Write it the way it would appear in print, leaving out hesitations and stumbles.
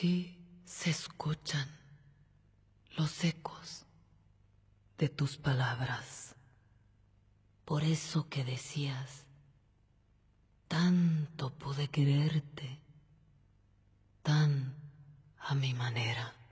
Sí se escuchan los ecos de tus palabras. Por eso que decías, tanto pude quererte, tan a mi manera.